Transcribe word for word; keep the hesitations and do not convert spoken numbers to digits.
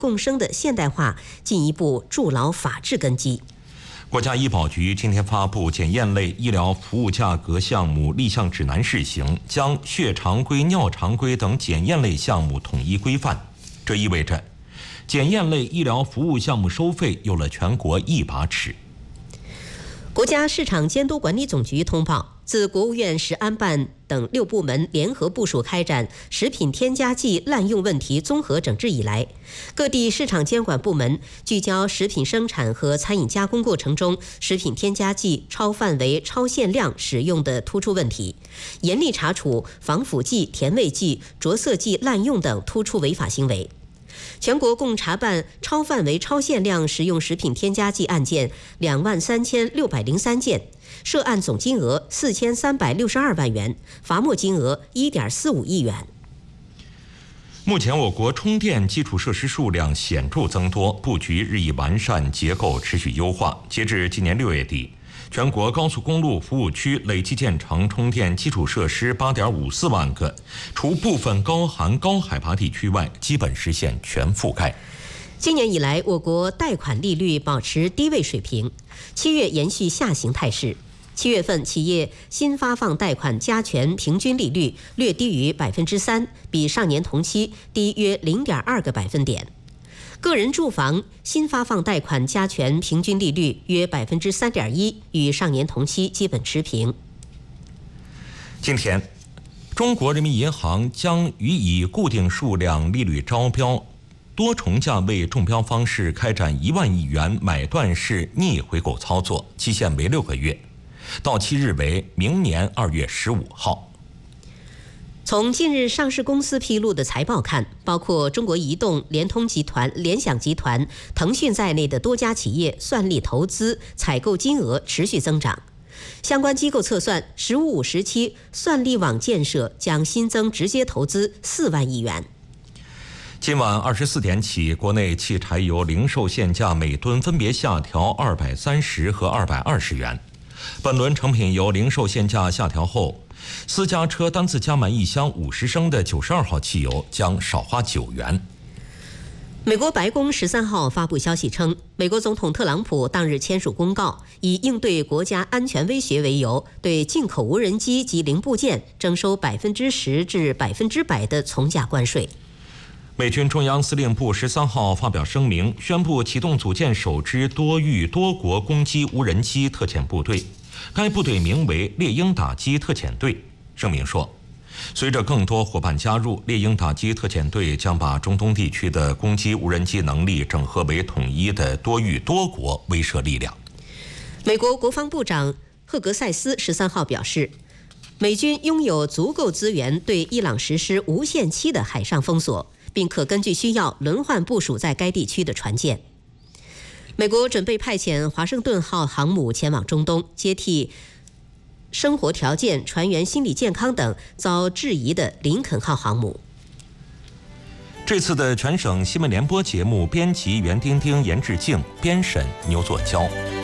共生的现代化，进一步筑牢法治根基。 国家医保局今天发布检验类医疗服务价格项目立项指南试行，将血常规、尿常规等检验类项目统一规范。这意味着，检验类医疗服务项目收费有了全国一把尺。 国家市场监督管理总局通报，自国务院食安办等六部门联合部署开展食品添加剂滥用问题综合整治以来，各地市场监管部门聚焦食品生产和餐饮加工过程中食品添加剂超范围、超限量使用的突出问题，严厉查处防腐剂、甜味剂、着色剂滥用等突出违法行为。全国共查办超范围、超限量使用食品添加剂案件两万三千六百零三件，涉案总金额四千三百六十二万元，罚没金额一点四五亿元。 目前，我国充电基础设施数量显著增多，布局日益完善，结构持续优化。截至今年六月底，全国高速公路服务区累计建成充电基础设施八点五四万个，除部分高寒高海拔地区外，基本实现全覆盖。 今年以来，我国贷款利率保持低位水平，七月延续下行态势。七月份企业新发放贷款加权平均利率略低于百分之三，比上年同期低约零点二个百分点。个人住房新发放贷款加权平均利率约百分之三点一，与上年同期基本持平。 今天，中国人民银行将予以固定数量利率招标、多重价位中标方式开展一万亿元买断式逆回购操作，期限为六个月，到期日为明年二月十五号。 从近日上市公司披露的财报看，包括中国移动、联通集团、联想集团、腾讯在内的多家企业算力投资、采购金额持续增长。相关机构测算，“十五五”时期算力网建设将新增直接投资四万亿元。 今晚二十四点起，国内汽柴油零售限价每吨分别下调二百三十和二百二十元。本轮成品油零售限价下调后，私家车单次加满一箱五十升的九十二号汽油将少花九元。 美国白宫十三号发布消息称，美国总统特朗普当日签署公告，以应对国家安全威胁为由，对进口无人机及零部件征收百分之十至百分之百的从价关税。 美军中央司令部十三号发表声明，宣布启动组建首支多域多国攻击无人机特遣部队，该部队名为猎鹰打击特遣队。声明说，随着更多伙伴加入，猎鹰打击特遣队将把中东地区的攻击无人机能力整合为统一的多域多国威慑力量。 美国国防部长赫格塞斯十三号表示，美军拥有足够资源对伊朗实施无限期的海上封锁，并可根据需要轮换部署在该地区的船舰。美国准备派遣华盛顿号航母前往中东，接替生活条件、船员心理健康等遭质疑的林肯号航母。 这次的全省新闻联播节目编辑袁丁丁、严志静，编审牛作娇。